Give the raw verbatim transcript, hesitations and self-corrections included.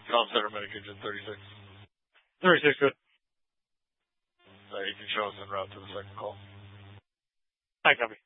Tom Center medication thirty-six. thirty-six, good. Uh, you can show us en route to the second call. I copy.